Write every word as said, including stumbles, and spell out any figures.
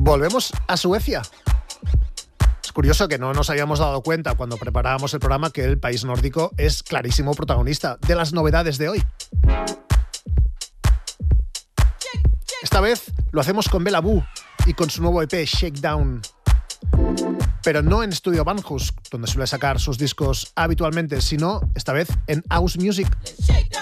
Volvemos a Suecia. Es curioso que no nos habíamos dado cuenta cuando preparábamos el programa que el país nórdico es clarísimo protagonista de las novedades de hoy. Esta vez lo hacemos con Bela Boo y con su nuevo E P Shakedown. Pero no en Studio Banhus, donde suele sacar sus discos habitualmente, sino esta vez en House Music.